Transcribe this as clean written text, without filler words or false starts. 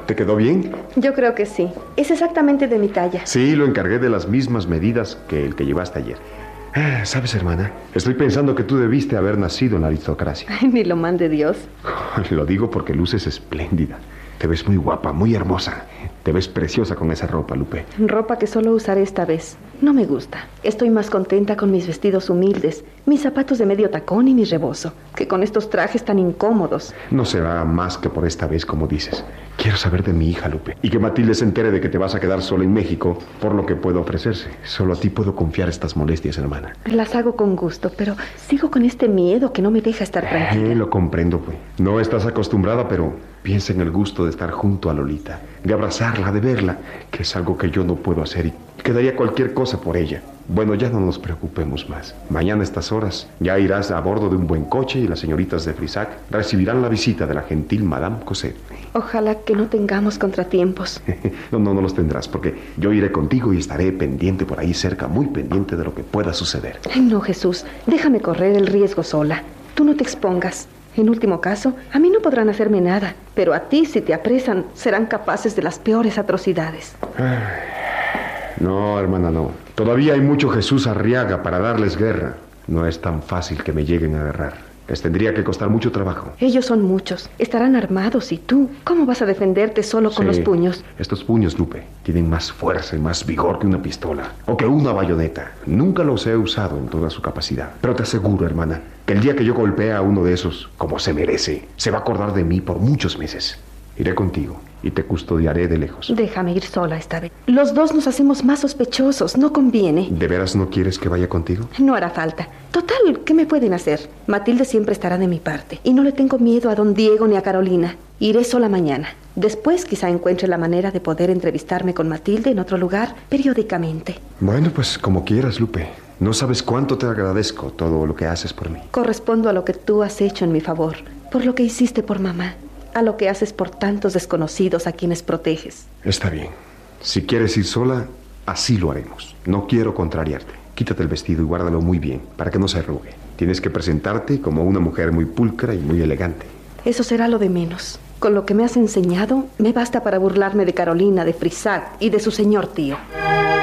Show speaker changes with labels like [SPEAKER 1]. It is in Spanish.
[SPEAKER 1] ¿Te quedó bien?
[SPEAKER 2] Yo creo que sí. Es exactamente de mi talla.
[SPEAKER 1] Sí, lo encargué de las mismas medidas que el que llevaste ayer. ¿Sabes, hermana? Estoy pensando que tú debiste haber nacido en la aristocracia.
[SPEAKER 2] Ay, ni lo mande Dios.
[SPEAKER 1] Lo digo porque luces espléndida. Te ves muy guapa, muy hermosa. Te ves preciosa con esa ropa, Lupe.
[SPEAKER 2] Ropa que solo usaré esta vez. No me gusta. Estoy más contenta con mis vestidos humildes, mis zapatos de medio tacón y mi rebozo, que con estos trajes tan incómodos.
[SPEAKER 1] No será más que por esta vez, como dices. Quiero saber de mi hija, Lupe. Y que Matilde se entere de que te vas a quedar sola en México, por lo que puedo ofrecerse. Solo a ti puedo confiar estas molestias, hermana.
[SPEAKER 2] Las hago con gusto, pero sigo con este miedo que no me deja estar tranquila.
[SPEAKER 1] Lo comprendo, pues. No estás acostumbrada, pero piensa en el gusto de estar junto a Lolita, de abrazarla, de verla, que es algo que yo no puedo hacer y quedaría cualquier cosa por ella. Bueno, ya no nos preocupemos más. Mañana a estas horas ya irás a bordo de un buen coche y las señoritas de Frisac recibirán la visita de la gentil Madame Cosette.
[SPEAKER 2] Ojalá que no tengamos contratiempos.
[SPEAKER 1] No los tendrás, porque yo iré contigo y estaré pendiente por ahí cerca, muy pendiente de lo que pueda suceder.
[SPEAKER 2] Ay, no, Jesús, déjame correr el riesgo sola. Tú no te expongas. En último caso, a mí no podrán hacerme nada, pero a ti, si te apresan, serán capaces de las peores atrocidades.
[SPEAKER 1] No, hermana, no. Todavía hay mucho Jesús Arriaga para darles guerra. No es tan fácil que me lleguen a agarrar. Les tendría que costar mucho trabajo.
[SPEAKER 2] Ellos son muchos. Estarán armados y tú, ¿cómo vas a defenderte solo con los puños?
[SPEAKER 1] Estos puños, Lupe, tienen más fuerza y más vigor que una pistola o que una bayoneta. Nunca los he usado en toda su capacidad. Pero te aseguro, hermana, que el día que yo golpee a uno de esos, como se merece, se va a acordar de mí por muchos meses. Iré contigo y te custodiaré de lejos.
[SPEAKER 2] Déjame ir sola esta vez. Los dos nos hacemos más sospechosos, no conviene.
[SPEAKER 1] ¿De veras no quieres que vaya contigo?
[SPEAKER 2] No hará falta. Total, ¿qué me pueden hacer? Matilde siempre estará de mi parte. Y no le tengo miedo a don Diego ni a Carolina. Iré sola mañana. Después quizá encuentre la manera de poder entrevistarme con Matilde en otro lugar periódicamente.
[SPEAKER 1] Bueno, pues como quieras, Lupe. No sabes cuánto te agradezco todo lo que haces por mí.
[SPEAKER 2] Correspondo a lo que tú has hecho en mi favor, por lo que hiciste por mamá, a lo que haces por tantos desconocidos a quienes proteges.
[SPEAKER 1] Está bien. Si quieres ir sola, así lo haremos. No quiero contrariarte. Quítate el vestido y guárdalo muy bien, para que no se arrugue. Tienes que presentarte como una mujer muy pulcra y muy elegante.
[SPEAKER 2] Eso será lo de menos. Con lo que me has enseñado, me basta para burlarme de Carolina, de Frisac y de su señor tío.